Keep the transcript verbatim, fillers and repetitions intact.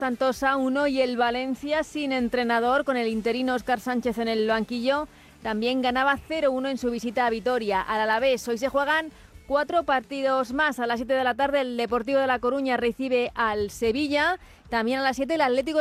Santosa uno y el Valencia sin entrenador, con el interino Óscar Sánchez en el banquillo, también ganaba cero uno en su visita a Vitoria. Al Alavés hoy se juegan cuatro partidos más. A las siete de la tarde el Deportivo de La Coruña recibe al Sevilla, también a las siete el Atlético